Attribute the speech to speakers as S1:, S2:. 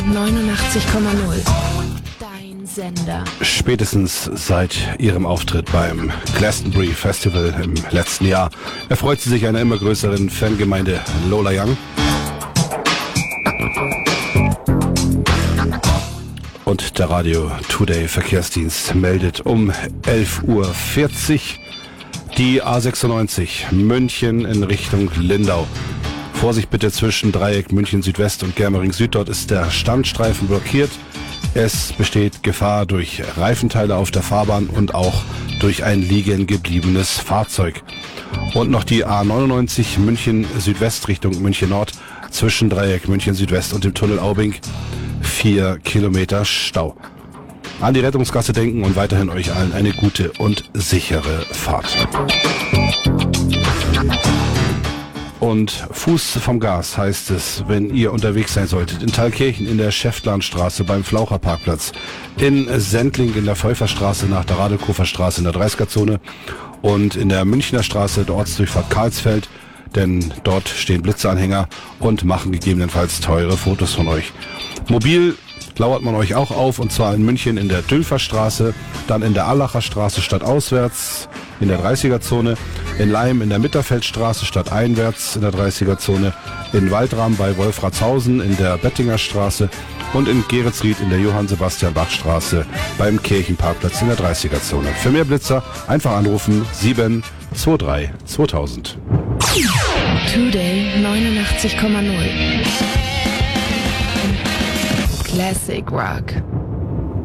S1: 89,0. Dein Sender.
S2: Spätestens seit ihrem Auftritt beim Glastonbury Festival im letzten Jahr erfreut sie sich einer immer größeren Fangemeinde Lola Young. Und der Radio Today Verkehrsdienst meldet um 11:40 Uhr die A96 München in Richtung Lindau. Vorsicht bitte zwischen Dreieck München Südwest und Germering Süd. Dort ist der Standstreifen blockiert. Es besteht Gefahr durch Reifenteile auf der Fahrbahn und auch durch ein liegen gebliebenes Fahrzeug. Und noch die A99 München Südwest Richtung München Nord zwischen Dreieck München Südwest und dem Tunnel Aubing. 4 Kilometer Stau. An die Rettungsgasse denken und weiterhin euch allen eine gute und sichere Fahrt. Und Fuß vom Gas heißt es, wenn ihr unterwegs sein solltet. In Thalkirchen in der Schäftlarnstraße beim Flaucherparkplatz. In Sendling in der Pfeufferstraße nach der Radekofer-Straße in der 30er-Zone. Und in der Münchner Straße der Ortsdurchfahrt Karlsfeld. Denn dort stehen Blitzanhänger und machen gegebenenfalls teure Fotos von euch. Mobil lauert man euch auch auf, und zwar in München in der Dülferstraße, dann in der Allacher Straße stadtauswärts in der 30er-Zone, in Leim in der Mitterfeldstraße stadteinwärts in der 30er-Zone, in Waldram bei Wolfratshausen in der Bettinger Straße und in Geretsried in der Johann-Sebastian-Bach-Straße beim Kirchenparkplatz in der 30er-Zone. Für mehr Blitzer einfach anrufen 723 2000.
S1: Today 89,0. Classic Rock.